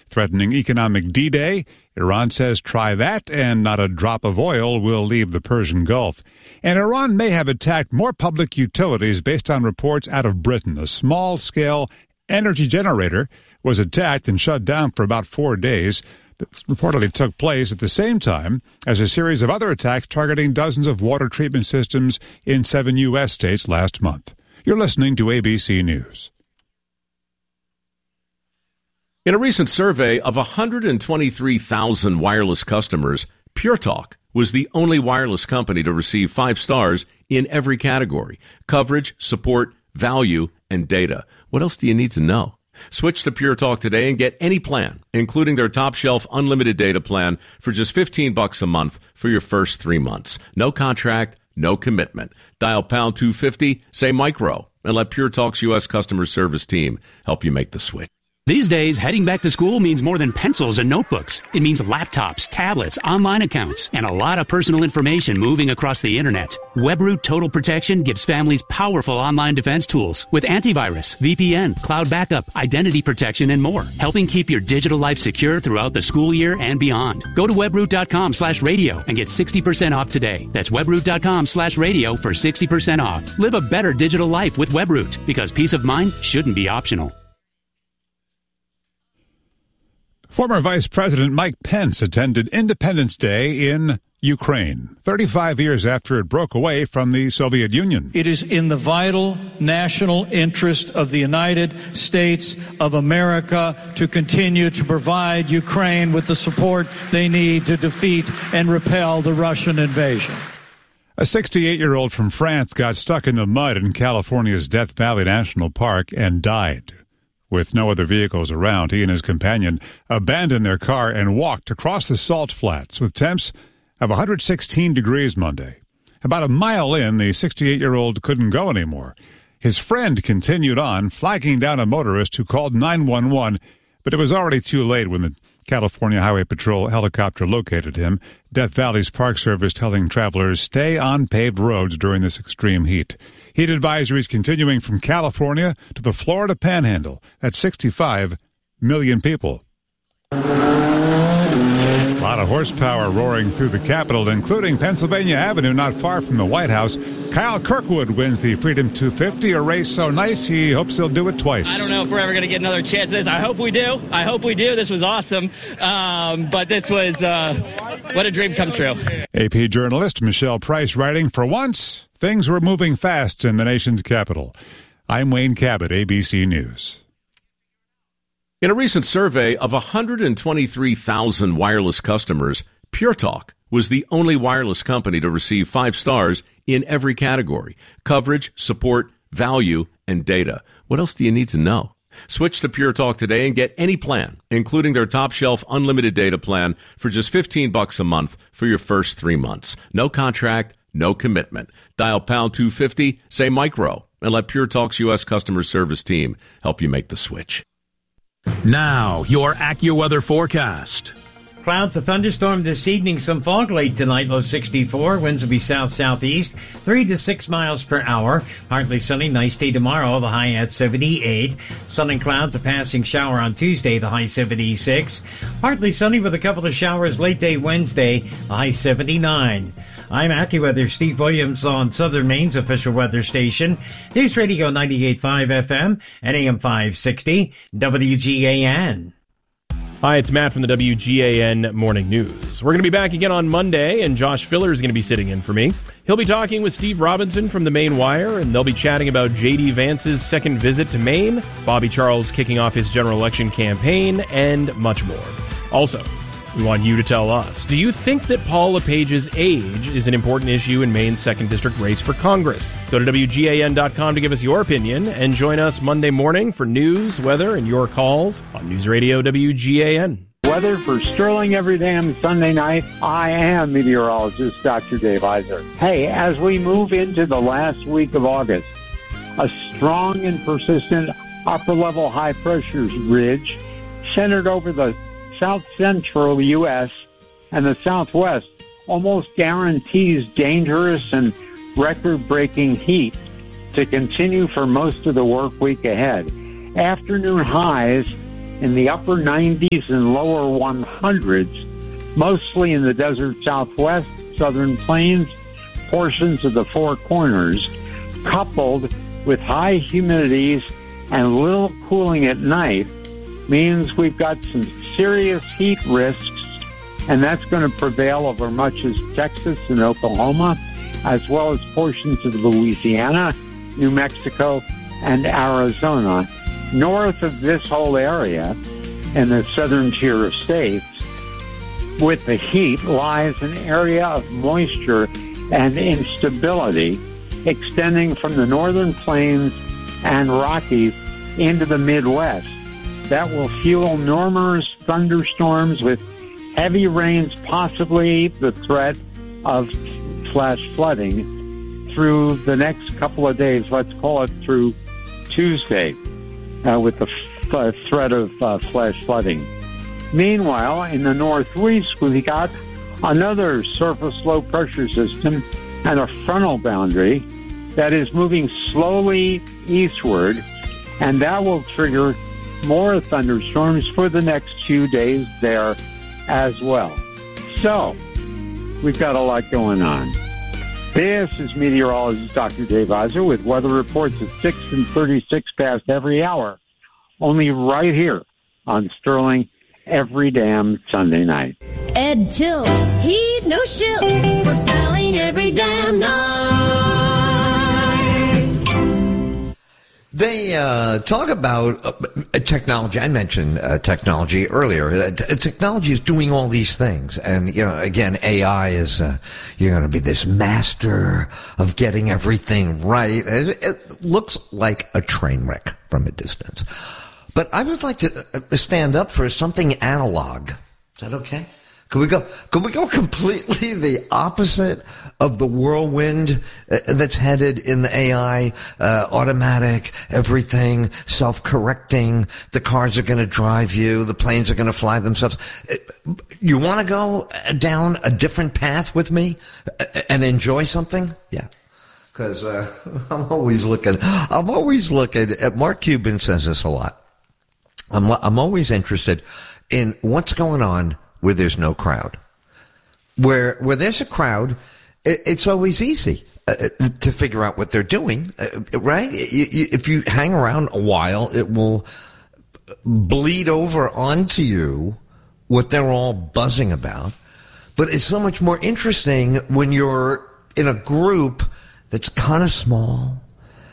threatening economic D-Day. Iran says try that and not a drop of oil will leave the Persian Gulf. And Iran may have attacked more public utilities based on reports out of Britain. A small-scale energy generator was attacked and shut down for about 4 days. This reportedly took place at the same time as a series of other attacks targeting dozens of water treatment systems in 7 U.S. states last month. You're listening to ABC News. In a recent survey of 123,000 wireless customers, Pure Talk was the only wireless company to receive 5 stars in every category: coverage, support, value, and data. What else do you need to know? Switch to Pure Talk today and get any plan, including their top-shelf unlimited data plan, for just $15 a month for your first 3 months. No contract, no commitment. Dial pound 250, say micro, and let Pure Talk's U.S. customer service team help you make the switch. These days, heading back to school means more than pencils and notebooks. It means laptops, tablets, online accounts, and a lot of personal information moving across the internet. WebRoot Total Protection gives families powerful online defense tools with antivirus, VPN, cloud backup, identity protection, and more, helping keep your digital life secure throughout the school year and beyond. Go to webroot.com/radio and get 60% off today. That's webroot.com/radio for 60% off. Live a better digital life with WebRoot, because peace of mind shouldn't be optional. Former Vice President Mike Pence attended Independence Day in Ukraine, 35 years after it broke away from the Soviet Union. It is in the vital national interest of the United States of America to continue to provide Ukraine with the support they need to defeat and repel the Russian invasion. A 68-year-old from France got stuck in the mud in California's Death Valley National Park and died. With no other vehicles around, he and his companion abandoned their car and walked across the salt flats with temps of 116 degrees Monday. About a mile in, the 68-year-old couldn't go anymore. His friend continued on, flagging down a motorist who called 911, but it was already too late when the California Highway Patrol helicopter located him. Death Valley's Park Service telling travelers stay on paved roads during this extreme heat. Heat advisories continuing from California to the Florida Panhandle. That's 65 million people. A lot of horsepower roaring through the Capitol, including Pennsylvania Avenue, not far from the White House. Kyle Kirkwood wins the Freedom 250, a race so nice he hopes he'll do it twice. I don't know if we're ever going to get another chance at this. I hope we do. This was awesome. But this was, what a dream come true. AP journalist Michelle Price writing, for once, things were moving fast in the nation's capital. I'm Wayne Cabot, ABC News. In a recent survey of 123,000 wireless customers, Pure Talk was the only wireless company to receive 5 stars in every category: coverage, support, value, and data. What else do you need to know? Switch to Pure Talk today and get any plan, including their top-shelf unlimited data plan, for just $15 a month for your first 3 months. No contract, no commitment. Dial pound 250, say micro, and let Pure Talk's U.S. customer service team help you make the switch. Now, your AccuWeather forecast. Clouds, a thunderstorm this evening, some fog late tonight, low 64. Winds will be south-southeast, 3 to 6 miles per hour. Partly sunny, nice day tomorrow, the high at 78. Sun and clouds, a passing shower on Tuesday, the high 76. Partly sunny with a couple of showers late day Wednesday, the high 79. I'm AccuWeather Steve Williams on Southern Maine's official weather station, News Radio 98.5 FM and AM 560, WGAN. Hi, it's Matt from the WGAN Morning News. We're going to be back again on Monday, and Josh Filler is going to be sitting in for me. He'll be talking with Steve Robinson from the Maine Wire, and they'll be chatting about J.D. Vance's second visit to Maine, Bobby Charles kicking off his general election campaign, and much more. Also, we want you to tell us, do you think that Paul LePage's age is an important issue in Maine's 2nd District race for Congress? Go to WGAN.com to give us your opinion, and join us Monday morning for news, weather, and your calls on News Radio WGAN. Weather for Sterling every day on Sunday night. I am meteorologist Dr. Dave Iser. Hey, as we move into the last week of August, a strong and persistent upper-level high-pressure ridge centered over the south-central U.S. and the Southwest almost guarantees dangerous and record-breaking heat to continue for most of the work week ahead. Afternoon highs in the upper 90s and lower 100s, mostly in the desert Southwest, Southern Plains, portions of the Four Corners, coupled with high humidities and little cooling at night, means we've got some serious heat risks, and that's going to prevail over much of Texas and Oklahoma, as well as portions of Louisiana, New Mexico, and Arizona. North of this whole area, in the southern tier of states, with the heat lies an area of moisture and instability extending from the northern plains and Rockies into the Midwest. That will fuel numerous thunderstorms with heavy rains, possibly the threat of flash flooding through the next couple of days. Let's call it through Tuesday, with the threat of flash flooding. Meanwhile, in the northeast, we got another surface low pressure system and a frontal boundary that is moving slowly eastward, and that will trigger more thunderstorms for the next 2 days there as well. So, we've got a lot going on. This is meteorologist Dr. Dave Iser with weather reports at 6 and 36 past every hour, only right here on Sterling every damn Sunday night. Ed Till, he's no shill for Sterling every damn night. They talk about technology. I mentioned technology earlier. Technology is doing all these things. And, you know, again, AI is, you're going to be this master of getting everything right. It looks like a train wreck from a distance. But I would like to stand up for something analog. Is that okay? Can we go completely the opposite of the whirlwind that's headed in the AI, automatic, everything, self-correcting, the cars are going to drive you, the planes are going to fly themselves. You want to go down a different path with me and enjoy something? Yeah. Because I'm always looking at, Mark Cuban says this a lot. I'm always interested in what's going on where there's no crowd. Where there's a crowd, it's always easy to figure out what they're doing, right? If you hang around a while, it will bleed over onto you what they're all buzzing about. But it's so much more interesting when you're in a group that's kind of small,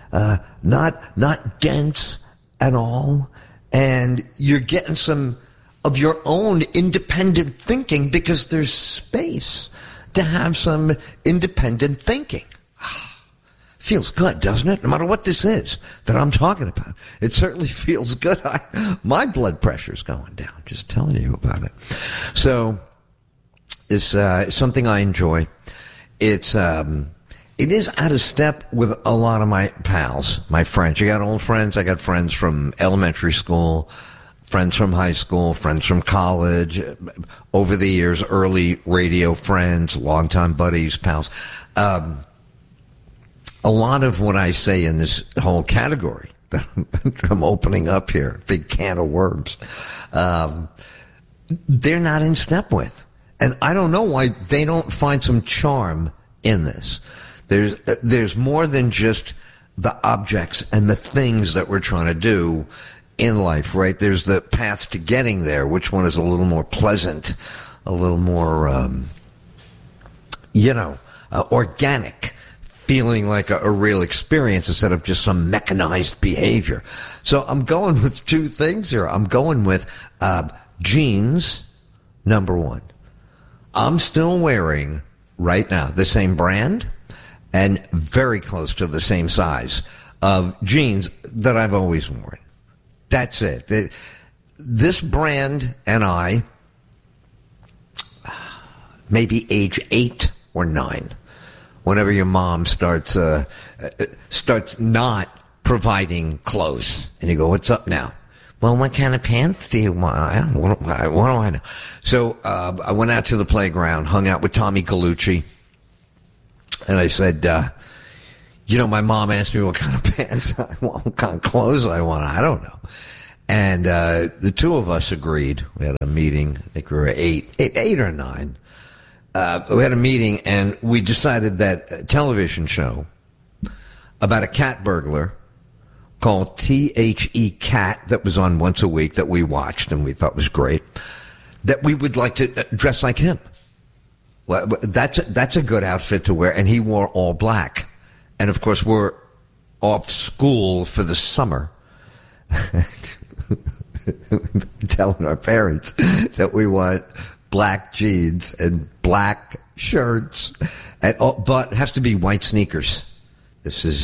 not dense at all, and you're getting some of your own independent thinking because there's space to have some independent thinking. Feels good, doesn't it? No matter what this is that I'm talking about, it certainly feels good. My blood pressure's going down, just telling you about it. So it's something I enjoy. It is out of step with a lot of my pals, my friends. You got old friends. I got friends from elementary school, friends from high school, friends from college, over the years, early radio friends, longtime buddies, pals. A lot of what I say in this whole category that I'm opening up here, big can of worms, they're not in step with. And I don't know why they don't find some charm in this. There's more than just the objects and the things that we're trying to do in life, right? There's the path to getting there. Which one is a little more pleasant, a little more, organic, feeling like a real experience instead of just some mechanized behavior. So I'm going with two things here. I'm going with jeans, number one. I'm still wearing, right now, the same brand and very close to the same size of jeans that I've always worn. That's it. This brand and I, maybe age 8 or 9, whenever your mom starts not providing clothes, and you go, "What's up now?" "Well, what kind of pants do you want?" What do I know? So I went out to the playground, hung out with Tommy Colucci, and I said, my mom asked me what kind of pants I want, what kind of clothes I want. I don't know. And the two of us agreed. We had a meeting. I think we were eight or nine. We had a meeting, and we decided that a television show about a cat burglar called THE Cat that was on once a week that we watched and we thought was great, that we would like to dress like him. Well, that's a good outfit to wear, and he wore all black. And, of course, we're off school for the summer. Telling our parents that we want black jeans and black shirts, but it has to be white sneakers. This is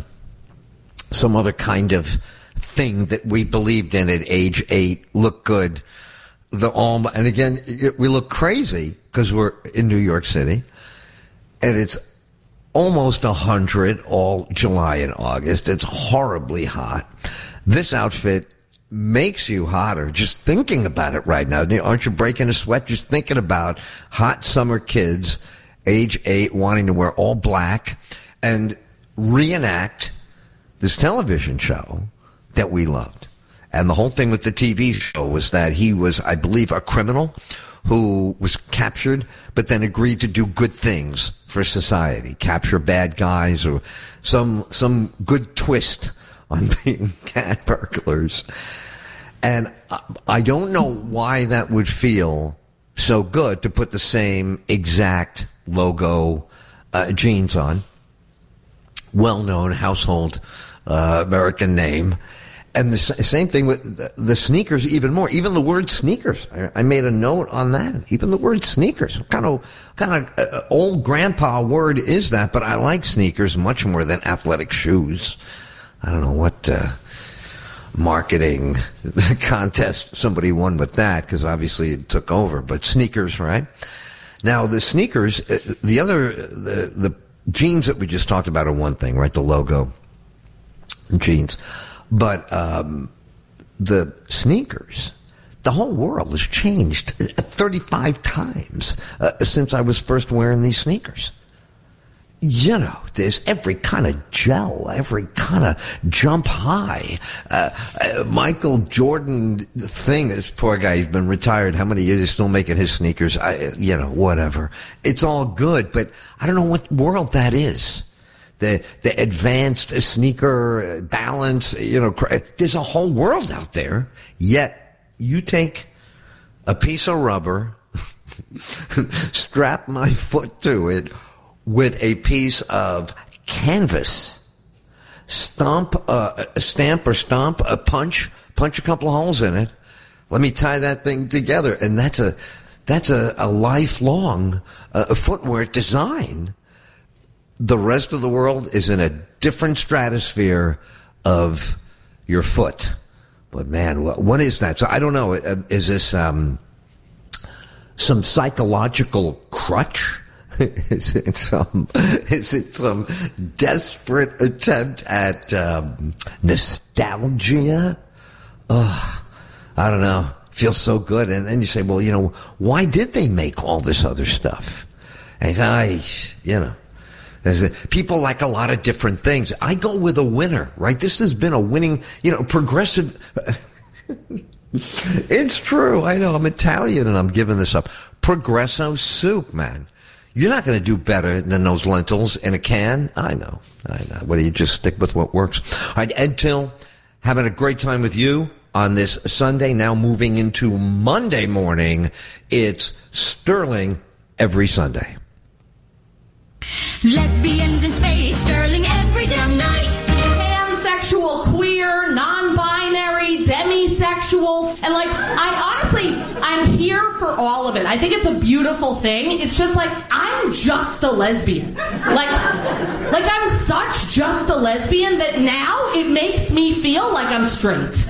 some other kind of thing that we believed in at age 8. Look good. And again, we look crazy because we're in New York City, and it's almost 100 all July and August. It's horribly hot. This outfit makes you hotter just thinking about it right now. Aren't you breaking a sweat just thinking about hot summer kids, age 8, wanting to wear all black and reenact this television show that we loved? And the whole thing with the TV show was that he was, I believe, a criminal who was captured, but then agreed to do good things for society, capture bad guys, or some good twist on being cat burglars. And I don't know why that would feel so good to put the same exact logo jeans on. Well-known household American name. And the same thing with the sneakers, even more. Even the word sneakers. I made a note on that. Even the word sneakers. What kind of old grandpa word is that? But I like sneakers much more than athletic shoes. I don't know what marketing contest somebody won with that, because obviously it took over. But sneakers, right? Now, the sneakers, the jeans that we just talked about are one thing, right? The logo jeans. But the sneakers, the whole world has changed 35 times since I was first wearing these sneakers. You know, there's every kind of gel, every kind of jump high. Michael Jordan thing, this poor guy, he's been retired. How many years? He's still making his sneakers. Whatever. It's all good, but I don't know what world that is. The advanced sneaker balance, there's a whole world out there. Yet you take a piece of rubber, strap my foot to it with a piece of canvas, punch a couple of holes in it. Let me tie that thing together, and that's a lifelong footwear design. The rest of the world is in a different stratosphere of your foot. But man, what is that? So I don't know. Is this some psychological crutch? Is it some desperate attempt at nostalgia? I don't know. Feels so good. And then you say, well, why did they make all this other stuff? And you say, people like a lot of different things. I go with a winner, right? This has been a winning, progressive. It's true. I know. I'm Italian and I'm giving this up. Progresso soup, man. You're not going to do better than those lentils in a can. I know. What do you just stick with what works? All right, Ed Till, having a great time with you on this Sunday. Now moving into Monday morning. It's Sterling every Sunday. Lesbians in space, Sterling every damn night. Pansexual, queer, non-binary, demisexual, and I'm here for all of it. I think it's a beautiful thing. It's just I'm just a lesbian. I'm such just a lesbian that now it makes me feel like I'm straight.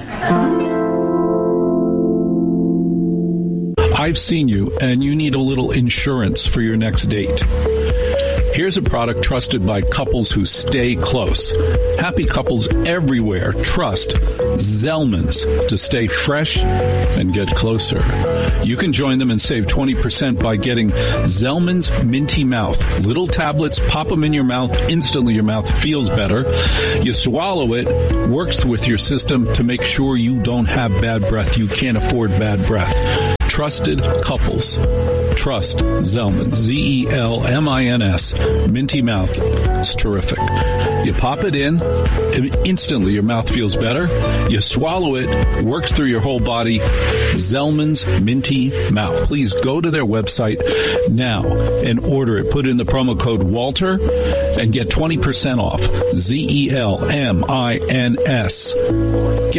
I've seen you, and you need a little insurance for your next date. Here's a product trusted by couples who stay close. Happy couples everywhere trust Zellman's to stay fresh and get closer. You can join them and save 20% by getting Zellman's Minty Mouth. Little tablets, pop them in your mouth. Instantly your mouth feels better. You swallow it, works with your system to make sure you don't have bad breath. You can't afford bad breath. Trusted couples. Trust Zellman. Z-E-L-M-I-N-S. Minty Mouth. It's terrific. You pop it in, and instantly your mouth feels better. You swallow it, works through your whole body. Zellman's Minty Mouth. Please go to their website now and order it. Put in the promo code Walter and get 20% off. Z-E-L-M-I-N-S.